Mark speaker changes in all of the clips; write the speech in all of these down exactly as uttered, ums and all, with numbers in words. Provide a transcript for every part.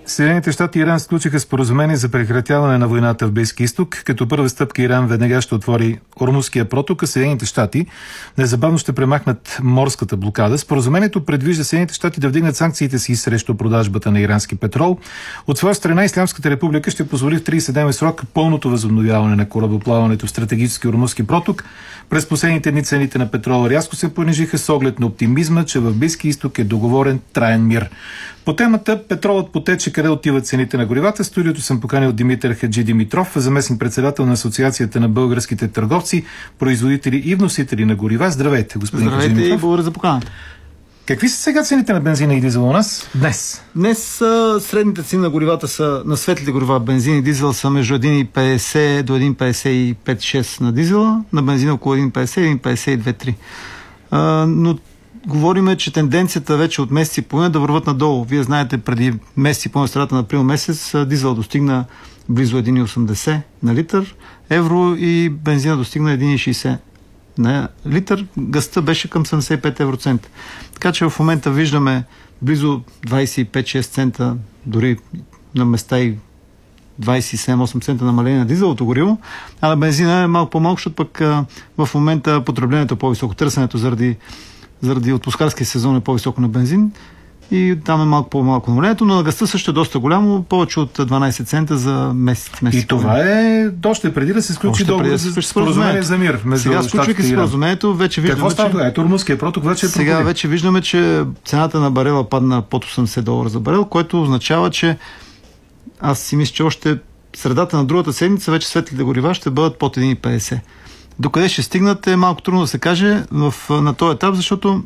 Speaker 1: Съединените щати и Иран сключиха споразумение за прекратяване на войната в Близки изток. Като първа стъпка Иран веднага ще отвори Ормузския проток, а Съединените щати незабавно ще премахнат морската блокада. Споразумението предвижда Съединените щати да вдигнат санкциите си срещу продажбата на ирански петрол. От своя страна Ислямската република ще позволи в тридесетдневен срок пълното възобновяване на корабоплаването в стратегически Ормузски проток. През последните дни цените на петрола рязко се понижиха с оглед на оптимизма, че в Близки изток е договорен траен мир. По темата петролът потече, къде отиват цените на горивата. В студиото съм поканил Димитър Хаджи Димитров, заместник председател на Асоциацията на българските търговци, производители и вносители на горива. Здравейте, господин Хаджи Димитров.
Speaker 2: Здравейте и благодаря за поканата.
Speaker 1: Какви са сега цените на бензина и дизел у нас днес?
Speaker 2: Днес а, средните цени на горивата са, на светлите горива, бензин и дизел са между един цяло и петдесет до един цяло петдесет и пет шест на дизела, на бензина около един цяло петдесет и един цяло петдесет и две три. А, но говориме, че тенденцията вече от месеци и половина да върват надолу. Вие знаете, преди месец и половина, средата на април месец, дизел достигна близо един цяло и осемдесет на литър, евро и бензина достигна един цяло и шейсет на литър. Газта беше към седемдесет и пет евроцента. Така че в момента виждаме близо двадесет и пет до шест цента, дори на места и двадесет и седем до осем цента намаление на дизелото гориво, а на бензина е малко по-малко, защото пък а, в момента потреблението е по-високо, търсенето заради, заради отпускарския сезон е по-високо на бензин и там е малко по-малко намалението, но на газта също е доста голямо, повече от дванадесет цента за месец. месец
Speaker 1: и това е доще преди да се сключи договор за споразумение за мир.
Speaker 2: Сега, сключвайки споразумението, вече виждаме,
Speaker 1: какво става? Ето Ормузския проток вече е
Speaker 2: сега вече виждаме, че цената на барела падна под осемдесет долара за барел, което означава, че аз си мисля, че още средата на другата седмица вече светлите горива ще бъдат под един цяло петдесет. Докъде ще стигнат е малко трудно да се каже в, на този етап, защото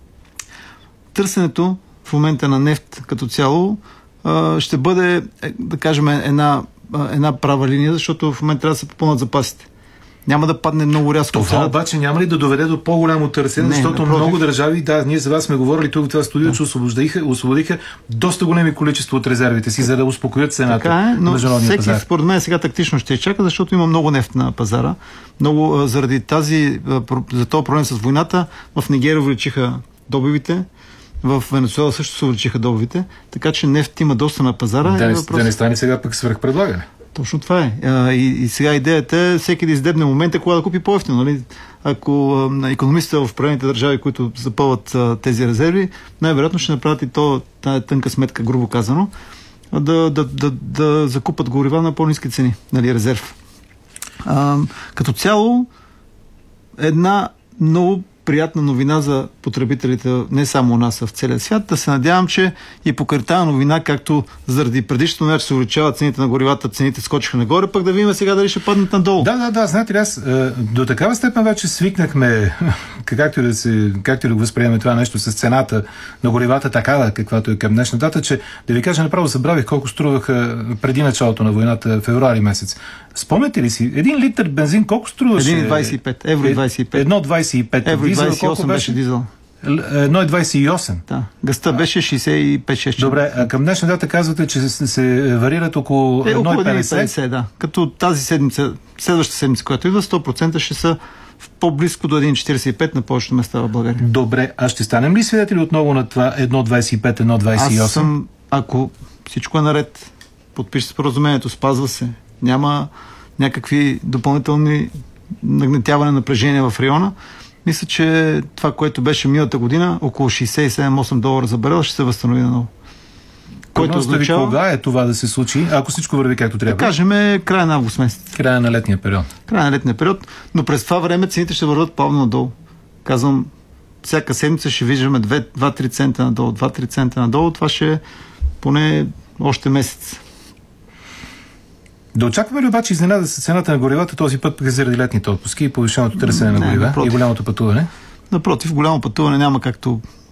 Speaker 2: търсенето в момента на нефт като цяло ще бъде, да кажем, една, една права линия, защото в момента трябва да се попълнат запасите. Няма да падне много рязко.
Speaker 1: Това обаче няма ли да доведе до по-голямо търсене, не, защото напротив. Много държави, да, ние за вас сме говорили тук в това студио, да. че освободиха, освободиха доста големи количества от резервите си, за да успокоят цената
Speaker 2: така е, но
Speaker 1: на международния
Speaker 2: всеки,
Speaker 1: пазар.
Speaker 2: Според мен сега тактично ще чака, защото има много нефт на пазара. Много заради тази, за този проблем с войната, в Нигерия увеличиха добивите, в Венецуела също се увеличиха добивите, така че нефт има доста на пазара.
Speaker 1: Да,
Speaker 2: въпрос...
Speaker 1: да не стане сега пък свръхпредлагане.
Speaker 2: Точно това е. А, и, и сега идеята е всеки да издебне момента, кога да купи по-евтино. Нали? Ако а, икономистите в правените държави, които запълват а, тези резерви, най-вероятно ще направят и то, тая тънка сметка, грубо казано, да, да, да, да закупат горива на по-ниски цени, нали, резерв. А, като цяло, една много приятна новина за потребителите не само у нас, а в целия свят. Да се надявам, че и покрай тази новина, както заради предишното новина, че се увеличават цените на горивата, цените скочиха нагоре, пък да видим сега дали ще паднат надолу.
Speaker 1: Да, да, да. Знаете ли, аз до такава степен вече свикнахме, както и да, се, както и да го възприемем това нещо с цената на горивата, такава, каквато е към днешна дата, че да ви кажа направо, забравих колко струваха преди началото на войната, февруари месец. Спомняте ли си, един литър бензин колко струваше?
Speaker 2: един цяло двадесет и пет, евро двадесет и пет.
Speaker 1: едно цяло двадесет и пет.
Speaker 2: Евро двадесет и осем беше дизел.
Speaker 1: едно цяло двадесет и осем.
Speaker 2: Да. Газта беше шейсет и пет шест.
Speaker 1: Добре, а към днешна дата казвате, че се, се варират около
Speaker 2: е,
Speaker 1: едно цяло
Speaker 2: около
Speaker 1: петдесет.
Speaker 2: един цяло петдесет, да. Като тази седмица, следващата седмица, която идва, сто процента ще са в по-близко до един цяло четиридесет и пет на повечето места в България.
Speaker 1: Добре, а ще станем ли свидетели отново на това едно цяло двадесет и пет, едно цяло двадесет и осем?
Speaker 2: Аз съм, ако всичко е наред, подпише споразумението, спазва се, няма някакви допълнителни нагнетяване на напрежение в района, мисля, че това, което беше миналата година, около шейсет и седем до осем долара за барел, ще се възстанови наново.
Speaker 1: Който означава... Кога е това да се случи, ако всичко върви както трябва?
Speaker 2: Да кажем края на август месец.
Speaker 1: Края на летния период.
Speaker 2: Края на летния период, но през това време цените ще върват плавно надолу. Казвам, всяка седмица ще виждаме два-три цента надолу, два-три цента надолу, това ще е поне още месец.
Speaker 1: Да очакваме ли обаче изненада с цената на горивата този път заради летните отпуски и повишеното търсене на горива и голямото пътуване?
Speaker 2: Напротив, голямо пътуване няма, както